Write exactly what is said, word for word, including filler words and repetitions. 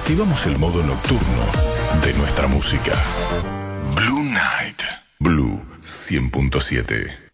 activamos el modo nocturno de nuestra música. Blue Night. Blue cien punto siete.